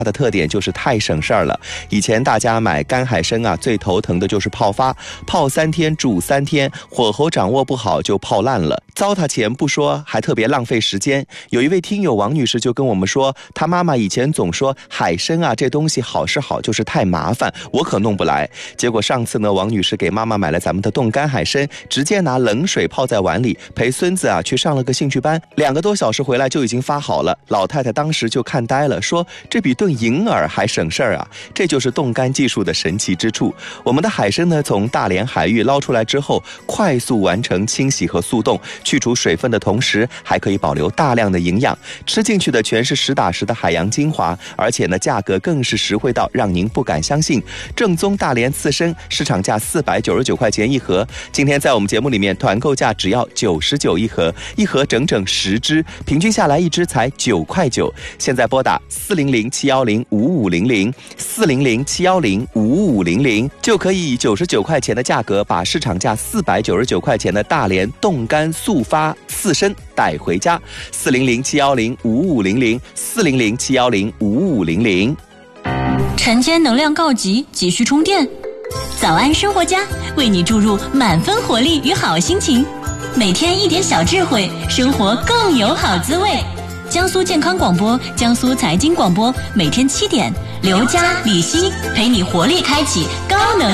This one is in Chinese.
它的特点就是太省事儿了。以前大家买干海参啊，最头疼的就是泡发，泡3天煮3天，火候掌握不好就泡烂了，糟蹋钱不说，还特别浪费时间。有一位听友王女士就跟我们说，她妈妈以前总说海参啊这东西好是好，就是太麻烦，我可弄不来。结果上次呢，王女士给妈妈买了咱们的冻干海参，直接拿冷水泡在碗里，陪孙子啊去上了个兴趣班，2个多小时回来就已经发好了。老太太当时就看呆了，说这比炖银耳还省事儿啊！这就是冻干技术的神奇之处。我们的海参呢，从大连海域捞出来之后，快速完成清洗和速冻，去除水分的同时，还可以保留大量的营养，吃进去的全是实打实的海洋精华，而且呢，价格更是实惠到让您不敢相信。正宗大连刺参，市场价499块钱一盒，今天在我们节目里面团购价只要99一盒，一盒整整10只，平均下来一只才9块9。现在拨打400-710-5500，400-710-5500，就可以以99块钱的价格把市场价499块钱的大连冻干速发刺参带回家。400-710-5500，400-710-5500。 晨间能量告急，急需充电。早安生活家为你注入满分活力与好心情，每天一点小智慧，生活更有好滋味。江苏健康广播、江苏财经广播，每天7点，刘佳、李希陪你活力开启高能